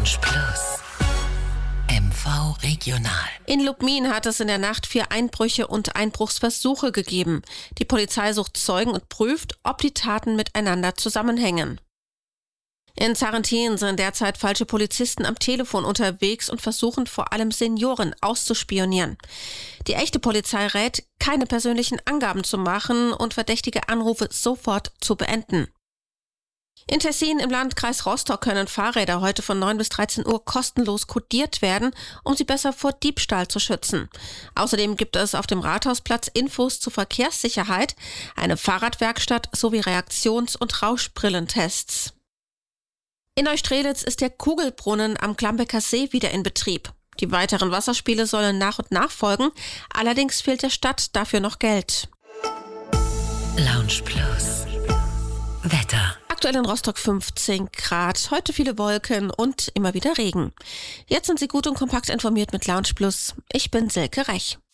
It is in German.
Lounge Plus. MV Regional. In Lubmin hat es in der Nacht 4 Einbrüche und Einbruchsversuche gegeben. Die Polizei sucht Zeugen und prüft, ob die Taten miteinander zusammenhängen. In Sarrentin sind derzeit falsche Polizisten am Telefon unterwegs und versuchen vor allem Senioren auszuspionieren. Die echte Polizei rät, keine persönlichen Angaben zu machen und verdächtige Anrufe sofort zu beenden. In Tessin im Landkreis Rostock können Fahrräder heute von 9 bis 13 Uhr kostenlos kodiert werden, um sie besser vor Diebstahl zu schützen. Außerdem gibt es auf dem Rathausplatz Infos zur Verkehrssicherheit, eine Fahrradwerkstatt sowie Reaktions- und Rauschbrillentests. In Neustrelitz ist der Kugelbrunnen am Glambecker See wieder in Betrieb. Die weiteren Wasserspiele sollen nach und nach folgen, allerdings fehlt der Stadt dafür noch Geld. Lounge Plus. Wetter. Aktuell in Rostock 15 Grad, heute viele Wolken und immer wieder Regen. Jetzt sind Sie gut und kompakt informiert mit Lounge Plus. Ich bin Silke Rech.